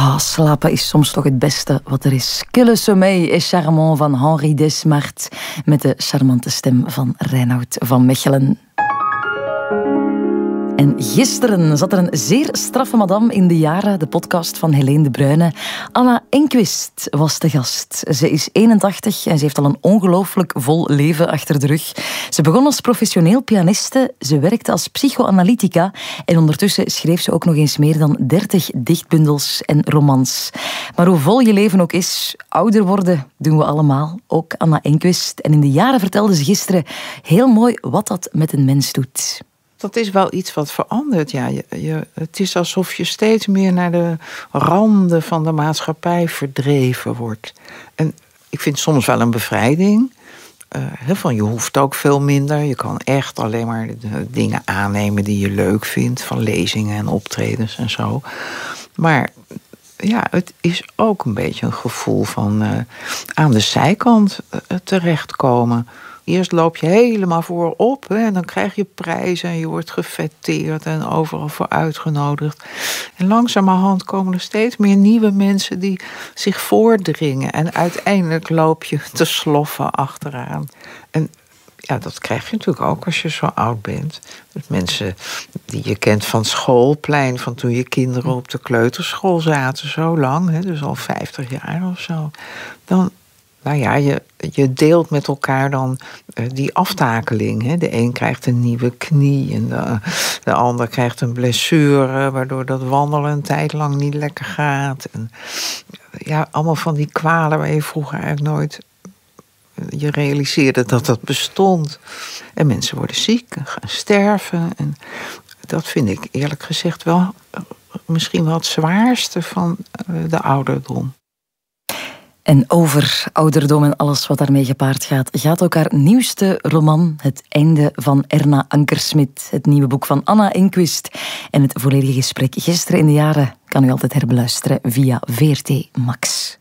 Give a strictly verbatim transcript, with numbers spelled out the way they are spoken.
Ah, slapen is soms toch het beste wat er is. Que le sommeil est charmant van Henri Desmarts met de charmante stem van Reinoud van Mechelen. En gisteren zat er een zeer straffe madame in de jaren, de podcast van Helene de Bruyne. Anna Enquist was de gast. Ze is eenentachtig en ze heeft al een ongelooflijk vol leven achter de rug. Ze begon als professioneel pianiste, ze werkte als psychoanalytica en ondertussen schreef ze ook nog eens meer dan dertig dichtbundels en romans. Maar hoe vol je leven ook is, ouder worden doen we allemaal, ook Anna Enquist. En in de jaren vertelde ze gisteren heel mooi wat dat met een mens doet. Dat is wel iets wat verandert. Ja, je, je, het is alsof je steeds meer naar de randen van de maatschappij verdreven wordt. En ik vind het soms wel een bevrijding. Uh, van je hoeft ook veel minder. Je kan echt alleen maar de dingen aannemen die je leuk vindt. Van lezingen en optredens en zo. Maar ja, het is ook een beetje een gevoel van uh, aan de zijkant uh, terechtkomen. Eerst loop je helemaal voorop hè, en dan krijg je prijzen en je wordt gefêteerd en overal voor uitgenodigd. En langzamerhand komen er steeds meer nieuwe mensen die zich voordringen. En uiteindelijk loop je te sloffen achteraan. En ja, dat krijg je natuurlijk ook als je zo oud bent. Dus mensen die je kent van schoolplein, van toen je kinderen op de kleuterschool zaten, zo lang, hè, dus al vijftig jaar of zo. Dan Nou ja, je, je deelt met elkaar dan uh, die aftakeling. Hè. De een krijgt een nieuwe knie en de, de ander krijgt een blessure, waardoor dat wandelen een tijd lang niet lekker gaat. En, ja, allemaal van die kwalen waar je vroeger eigenlijk nooit je realiseerde dat dat bestond. En mensen worden ziek en gaan sterven. En dat vind ik eerlijk gezegd wel uh, misschien wel het zwaarste van uh, de ouderdom. En over ouderdom en alles wat daarmee gepaard gaat, gaat ook haar nieuwste roman, Het einde van Erna Ankersmit. Het nieuwe boek van Anna Enquist. En het volledige gesprek gisteren in de jaren kan u altijd herbeluisteren via V R T Max.